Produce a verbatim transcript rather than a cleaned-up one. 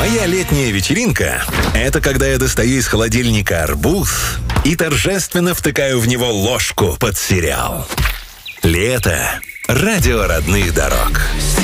Моя летняя вечеринка — это когда я достаю из холодильника арбуз и торжественно втыкаю в него ложку под сериал. Лето. Радио родных дорог.